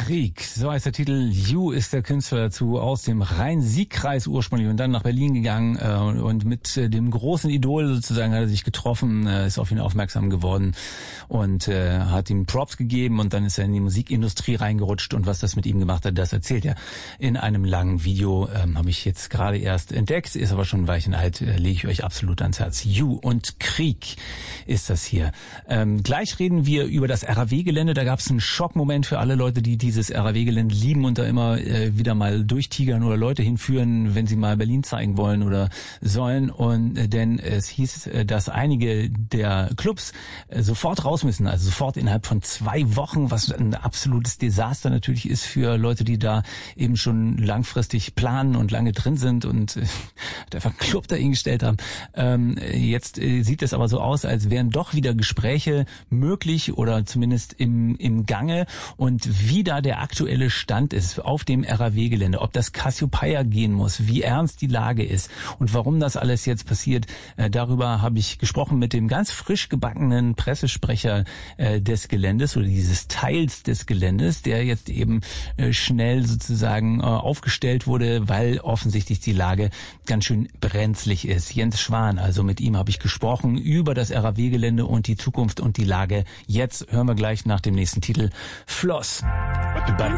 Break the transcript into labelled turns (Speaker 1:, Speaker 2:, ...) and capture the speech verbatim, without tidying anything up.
Speaker 1: Krieg, so heißt der Titel. You ist der Künstler dazu, aus dem Rhein-Sieg-Kreis ursprünglich und dann nach Berlin gegangen äh, und mit äh, dem großen Idol sozusagen hat er sich getroffen, äh, ist auf ihn aufmerksam geworden und äh, hat ihm Props gegeben und dann ist er in die Musikindustrie reingerutscht und was das mit ihm gemacht hat, das erzählt er in einem langen Video, ähm, habe ich jetzt gerade erst entdeckt, ist aber schon ein Weilchen alt, äh, lege ich euch absolut ans Herz. You und Krieg ist das hier. Ähm, gleich reden wir über das R A W-Gelände, da gab es einen Schockmoment für alle Leute, die dieses R A W-Gelände lieben und da immer äh, wieder mal durchtigern oder Leute hinführen, wenn sie mal Berlin zeigen wollen oder sollen. Und äh, denn es hieß, äh, dass einige der Clubs äh, sofort raus müssen, also sofort innerhalb von zwei Wochen, was ein absolutes Desaster natürlich ist für Leute, die da eben schon langfristig planen und lange drin sind und äh, einfach einen Club da hingestellt haben. Ähm, jetzt äh, sieht es aber so aus, als wären doch wieder Gespräche möglich oder zumindest im, im Gange und wie da der aktuelle Stand ist auf dem R A W-Gelände, ob das Cassiopeia gehen muss, wie ernst die Lage ist und warum das alles jetzt passiert, äh, darüber habe ich gesprochen mit dem ganz frisch gebackenen Pressesprecher äh, des Geländes oder dieses Teils des Geländes, der jetzt eben äh, schnell sozusagen äh, aufgestellt wurde, weil offensichtlich die Lage ganz schön brenzlig ist. Jens Schwan, also mit ihm habe ich gesprochen über das R A W-Gelände und die Zukunft und die Lage. Jetzt hören wir gleich nach dem nächsten Titel Floss.